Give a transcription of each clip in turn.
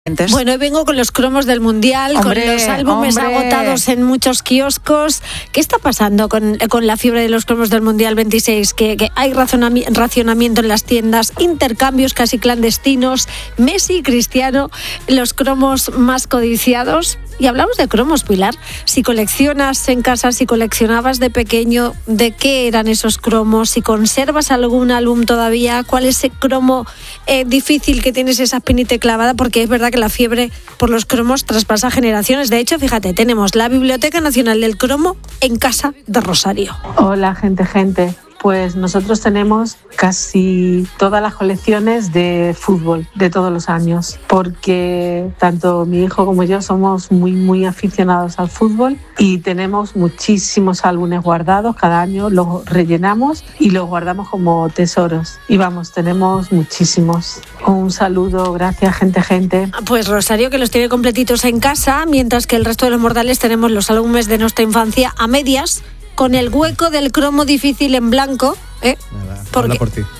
Bueno, hoy vengo con los cromos del Mundial, con los álbumes agotados en muchos kioscos. ¿Qué está pasando con la fiebre de los cromos del Mundial 26? Que hay racionamiento en las tiendas, intercambios casi clandestinos, Messi y Cristiano, los cromos más codiciados. Y hablamos de cromos, Pilar. Si coleccionas en casa, si coleccionabas de pequeño, ¿de qué eran esos cromos? Si conservas algún álbum todavía, ¿cuál es ese cromo difícil que tienes esa espinita clavada? Porque es verdad que la fiebre por los cromos traspasa generaciones. De hecho, fíjate, tenemos la Biblioteca Nacional del Cromo en casa de Rosario. Hola, gente. Pues nosotros tenemos casi todas las colecciones de fútbol de todos los años, porque tanto mi hijo como yo somos muy aficionados al fútbol y tenemos muchísimos álbumes guardados. Cada año los rellenamos y los guardamos como tesoros. Y vamos, tenemos muchísimos. Un saludo, gracias, gente. Pues Rosario, que los tiene completitos en casa, mientras que el resto de los mortales tenemos los álbumes de nuestra infancia a medias, con el hueco del cromo difícil en blanco. Habla por ti.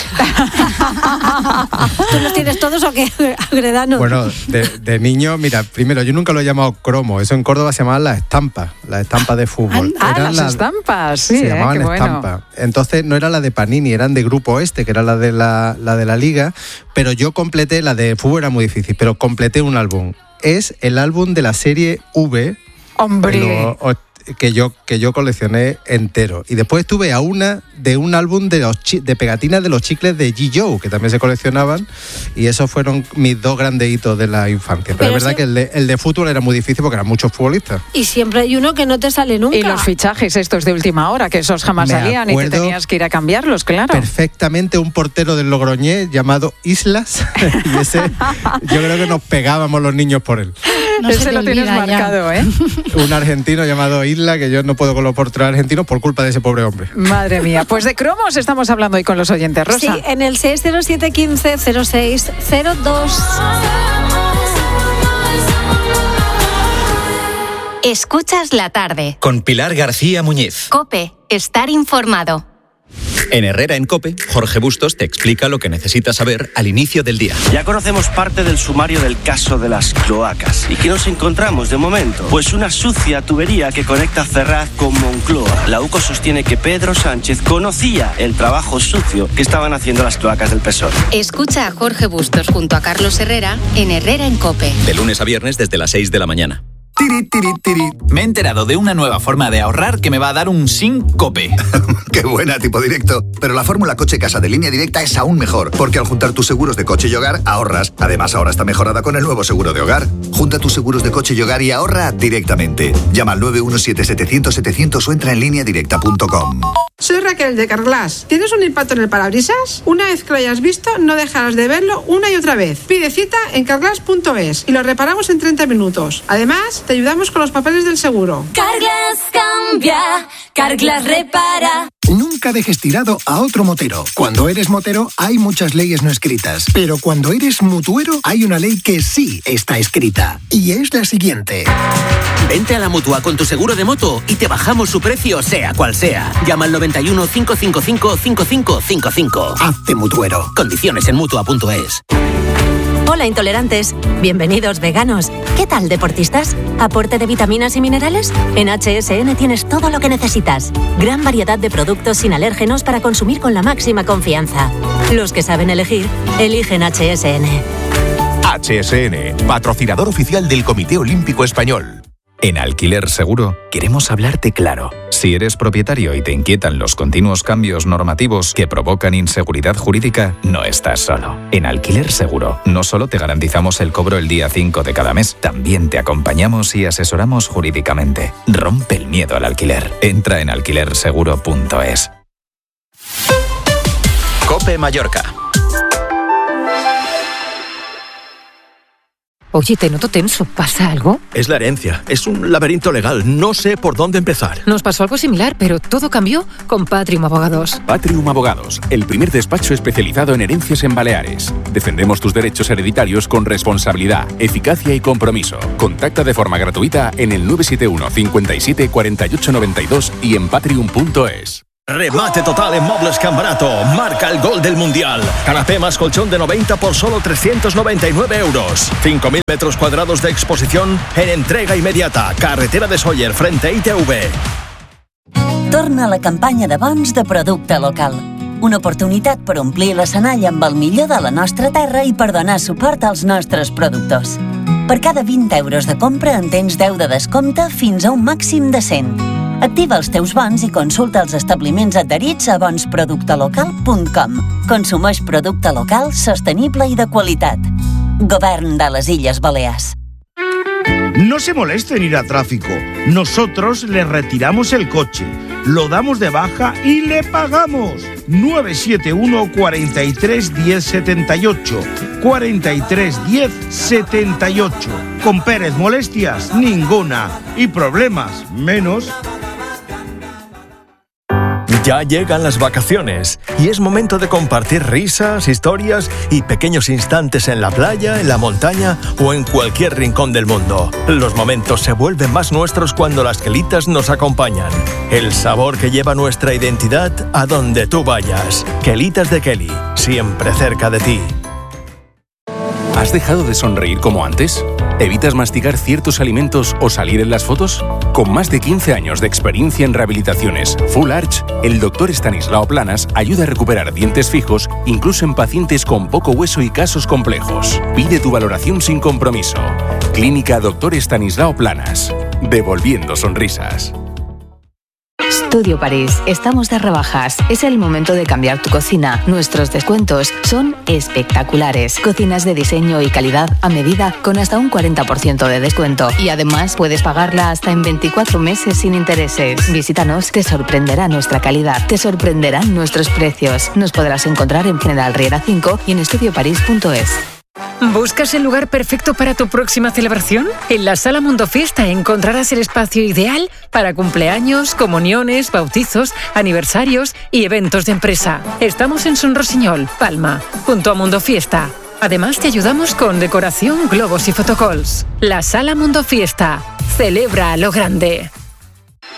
¿Tú los tienes todos o qué, Agredano? Bueno, de niño, mira, primero, yo nunca lo he llamado cromo. Eso en Córdoba se llamaban las estampas de fútbol. Eran las estampas, sí, se llamaban estampas. Entonces no era la de Panini, eran de Grupo Este, que era la de la Liga, pero yo completé, la de fútbol era muy difícil, pero completé un álbum. Es el álbum de la serie V. ¡Hombre! Que yo coleccioné entero. Y después estuve a una de un álbum de pegatinas de los chicles de G. Joe, que también se coleccionaban, y esos fueron mis dos grandes hitos de la infancia. Pero es verdad que el de fútbol era muy difícil porque eran muchos futbolistas. Y siempre hay uno que no te sale nunca. Y los fichajes estos de última hora, que esos jamás salían y te tenías que ir a cambiarlos, claro. Perfectamente, un portero del Logroñés llamado Islas, y ese yo creo que nos pegábamos los niños por él. No ese lo tienes marcado, ¿eh? Un argentino llamado Isla, que yo no puedo con los porteros argentinos por culpa de ese pobre hombre. Madre mía, pues de cromos estamos hablando hoy con los oyentes, Rosa. Sí, en el 607 15 06 02. Escuchas la tarde. Con Pilar García Muñiz. COPE, estar informado. En Herrera en COPE, Jorge Bustos te explica lo que necesitas saber al inicio del día. Ya conocemos parte del sumario del caso de las cloacas. ¿Y qué nos encontramos de momento? Pues una sucia tubería que conecta Ferraz con Moncloa. La UCO sostiene que Pedro Sánchez conocía el trabajo sucio que estaban haciendo las cloacas del PSOE. Escucha a Jorge Bustos junto a Carlos Herrera en Herrera en COPE. De lunes a viernes desde las 6 de la mañana. Tiri. Me he enterado de una nueva forma de ahorrar que me va a dar un SINCOPE. ¡Qué buena, tipo directo! Pero la fórmula Coche Casa de Línea Directa es aún mejor, porque al juntar tus seguros de coche y hogar, ahorras. Además, ahora está mejorada con el nuevo seguro de hogar. Junta tus seguros de coche y hogar y ahorra directamente. Llama al 917-700-700 o entra en lineadirecta.com. Soy Raquel de Carglass. ¿Tienes un impacto en el parabrisas? Una vez que lo hayas visto, no dejarás de verlo una y otra vez. Pide cita en carglass.es y lo reparamos en 30 minutos. Además, te ayudamos con los papeles del seguro. Carglass cambia, Carglass repara. Nunca dejes tirado a otro motero. Cuando eres motero hay muchas leyes no escritas, pero cuando eres mutuero hay una ley que sí está escrita, y es la siguiente. Vente a la Mutua con tu seguro de moto y te bajamos su precio sea cual sea. Llama al 91 555 5555. Hazte mutuero. Condiciones en Mutua.es. Hola intolerantes, bienvenidos veganos. ¿Qué tal deportistas? ¿Aporte de vitaminas y minerales? En HSN tienes todo lo que necesitas. Gran variedad de productos sin alérgenos para consumir con la máxima confianza. Los que saben elegir, eligen HSN. HSN, patrocinador oficial del Comité Olímpico Español. En Alquiler Seguro queremos hablarte claro. Si eres propietario y te inquietan los continuos cambios normativos que provocan inseguridad jurídica, no estás solo. En Alquiler Seguro no solo te garantizamos el cobro el día 5 de cada mes, también te acompañamos y asesoramos jurídicamente. Rompe el miedo al alquiler. Entra en alquilerseguro.es. COPE Mallorca. Oye, te noto tenso. ¿Pasa algo? Es la herencia. Es un laberinto legal. No sé por dónde empezar. Nos pasó algo similar, pero todo cambió con Patrium Abogados. Patrium Abogados, el primer despacho especializado en herencias en Baleares. Defendemos tus derechos hereditarios con responsabilidad, eficacia y compromiso. Contacta de forma gratuita en el 971 57 48 92 y en patrium.es. Remate total en Muebles Can Barato. Marca el gol del Mundial. Canapé más colchón de 90 por solo 399 euros. 5.000 metros cuadrados de exposición en entrega inmediata. Carretera de Sóller, frente a ITV. Torna la campanya de bons de producte local. Una oportunitat per omplir l'escenari amb el millor de la nostra terra i per donar suport als nostres productors. Per cada 20 euros de compra en tens 10 de descompte fins a un màxim de 100. Activa els teus bons i consulta els establiments adherits a bonsproductelocal.com. Consumeix producte local, sostenible i de qualitat. Govern de les Illes Balears. No se moleste en ir a tráfico. Nosotros le retiramos el coche, lo damos de baja y le pagamos. 971 43 10 78. 43 10 78. Con Pérez molestias ninguna y problemas menos. Ya llegan las vacaciones y es momento de compartir risas, historias y pequeños instantes en la playa, en la montaña o en cualquier rincón del mundo. Los momentos se vuelven más nuestros cuando las Quelitas nos acompañan. El sabor que lleva nuestra identidad a donde tú vayas. Quelitas de Kelly, siempre cerca de ti. ¿Has dejado de sonreír como antes? ¿Evitas masticar ciertos alimentos o salir en las fotos? Con más de 15 años de experiencia en rehabilitaciones Full Arch, el Dr. Estanislao Planas ayuda a recuperar dientes fijos, incluso en pacientes con poco hueso y casos complejos. Pide tu valoración sin compromiso. Clínica Dr. Estanislao Planas. Devolviendo sonrisas. Studio París, estamos de rebajas. Es el momento de cambiar tu cocina. Nuestros descuentos son espectaculares. Cocinas de diseño y calidad a medida con hasta un 40% de descuento. Y además puedes pagarla hasta en 24 meses sin intereses. Visítanos, te sorprenderá nuestra calidad, te sorprenderán nuestros precios. Nos podrás encontrar en General Riera 5 y en estudioparís.es. ¿Buscas el lugar perfecto para tu próxima celebración? En la Sala Mundo Fiesta encontrarás el espacio ideal para cumpleaños, comuniones, bautizos, aniversarios y eventos de empresa. Estamos en Son Rosiñol, Palma, junto a Mundo Fiesta. Además te ayudamos con decoración, globos y photocalls. La Sala Mundo Fiesta. Celebra a lo grande.